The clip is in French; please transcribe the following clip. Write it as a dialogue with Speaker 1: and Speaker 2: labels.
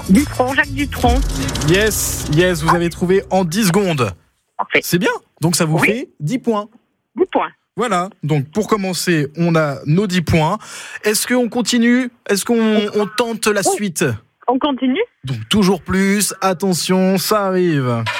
Speaker 1: Dutronc, Jacques Dutronc.
Speaker 2: Yes, vous avez trouvé en 10 secondes.
Speaker 1: Parfait.
Speaker 2: C'est bien, donc ça vous fait 10 points.
Speaker 1: 10 points.
Speaker 2: Voilà, donc pour commencer, on a nos 10 points. Est-ce qu'on continue ? Est-ce qu'on tente la suite ?
Speaker 1: On continue ?
Speaker 2: Donc toujours plus, attention, ça arrive.